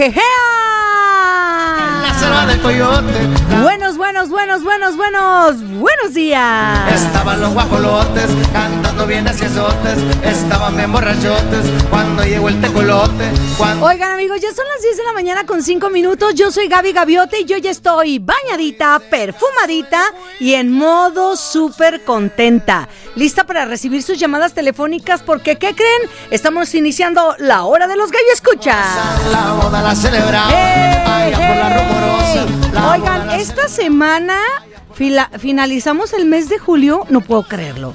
¡Jejea! La selva del coyote. Buenos días. Estaban los guajolotes cantando bien aciesotes. Estaban bien borrachotes cuando llegó el tecolote. Oigan, amigos, ya son las 10 de la mañana con 5 minutos. Yo soy Gaby Gaviote y yo ya estoy bañadita, perfumadita y en modo súper contenta. Lista para recibir sus llamadas telefónicas porque, ¿qué creen? Estamos iniciando la hora de los gallo escucha. La boda la celebramos allá por la rumorosa. Oigan, esta semana finalizamos el mes de julio. No puedo creerlo.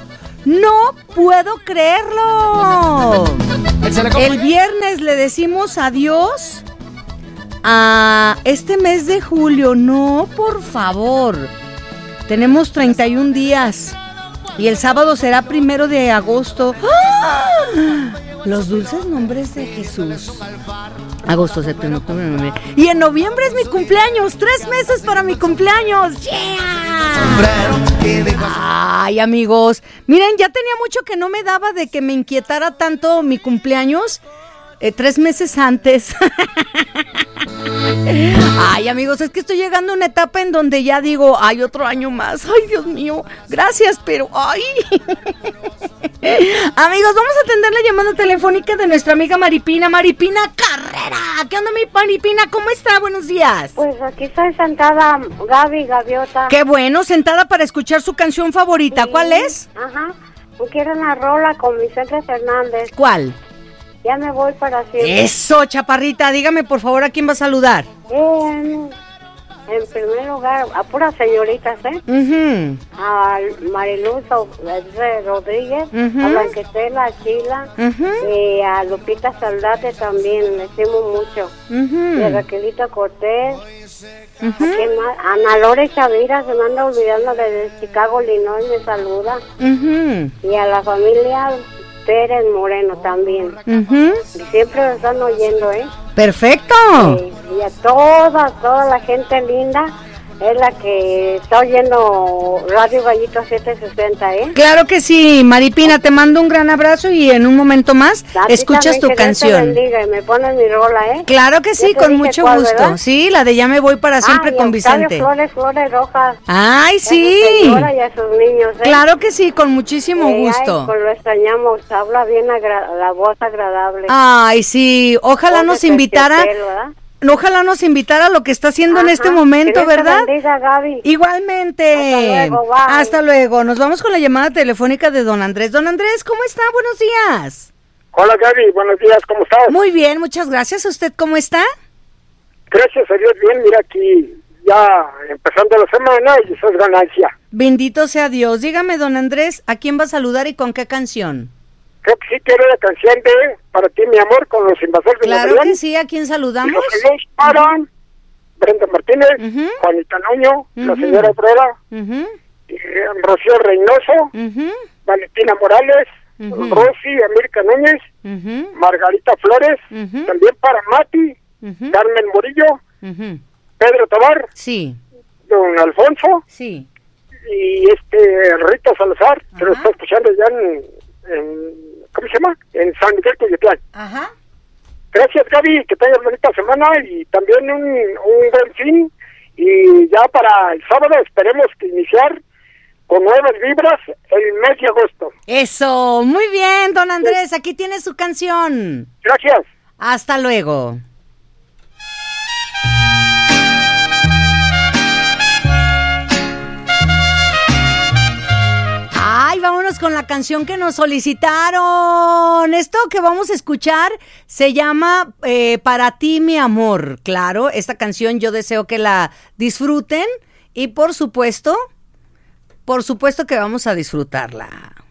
El viernes le decimos adiós a este mes de julio. No, por favor. Tenemos 31 días. Y el sábado será 1 de agosto. ¡Ah! Los dulces nombres de Jesús. Agosto, septiembre, octubre, noviembre. Y en noviembre es mi cumpleaños. 3 meses para mi cumpleaños. ¡Yeah! Ay, amigos. Miren, ya tenía mucho que no me daba de que me inquietara tanto mi cumpleaños. 3 meses antes. Ay, amigos, es que estoy llegando a una etapa en donde ya digo, ay, otro año más. Ay, Dios mío, gracias, pero ay. Amigos, vamos a atender la llamada telefónica de nuestra amiga Maripina Carrera. ¿Qué onda, mi Maripina? ¿Cómo está? Buenos días. Pues aquí estoy sentada, Gaby Gaviota. Qué bueno, sentada para escuchar su canción favorita. Sí. ¿Cuál es? Ajá, quiero una rola con Vicente Fernández. ¿Cuál? Ya me voy para siempre. Eso, chaparrita, dígame por favor a quién va a saludar. En primer lugar, a puras señoritas, Uh-huh. A Mariluz Rodríguez, a Blanquetela, a Chila, Uh-huh. y a Lupita Saldate también, le estimo mucho. Uh-huh. Y a Raquelita Cortés. Uh-huh. Ana Lore Chavira, se me anda olvidando de Chicago, Illinois, me saluda. Uh-huh. Y a la familia Pérez Moreno también. Uh-huh. Y siempre lo están oyendo, Perfecto. Y a toda la gente linda es la que está oyendo Radio Gallito 760, Claro que sí, Maripina, te mando un gran abrazo y en un momento más escuchas tu canción. Dios te bendiga y me pones mi rola, Claro que sí, con mucho cuál, gusto. ¿verdad? Sí, la de Ya me voy para siempre con Vicente. Flores Rojas. Ay, sí. A su señora y a sus niños, Claro que sí, con muchísimo gusto. Ay, pues lo extrañamos, habla bien la voz agradable. Ay, sí, ojalá nos invitara. Ojalá nos invitara a lo que está haciendo en este momento, ¿verdad? Te bendiga, Gaby. Igualmente. Hasta luego, bye. Hasta luego. Nos vamos con la llamada telefónica de don Andrés. Don Andrés, ¿cómo está? Buenos días. Hola, Gaby. Buenos días. ¿Cómo estás? Muy bien, muchas gracias. ¿Usted cómo está? Gracias a Dios, bien. Mira, aquí ya empezando la semana y eso es ganancia. Bendito sea Dios. Dígame, don Andrés, ¿a quién va a saludar y con qué canción? Creo que sí quiero la canción de Para ti, mi amor, con los invasores de Claro que sí. ¿A quién saludamos? Saludos para Brenda Martínez, Uh-huh. Juanita Nuño, la Uh-huh. señora Aurora, Uh-huh. Rocío Reynoso, Uh-huh. Valentina Morales, Uh-huh. Rosy, América Núñez, Uh-huh. Margarita Flores, Uh-huh. también para Mati, Uh-huh. Carmen Murillo, Uh-huh. Pedro Tobar, Sí, don Alfonso, sí. y Rita Salazar, que lo está escuchando ya en ¿cómo se llama? En San Miguel Coyotlán. Ajá. Gracias, Gaby, que tengas bonita semana y también un buen fin. Y ya para el sábado esperemos que iniciar con nuevas vibras el mes de agosto. Eso, muy bien, don Andrés, aquí tiene su canción. Gracias. Hasta luego. Ay, vámonos con la canción que nos solicitaron. Esto que vamos a escuchar se llama Para ti, mi amor. Claro, esta canción yo deseo que la disfruten y por supuesto que vamos a disfrutarla.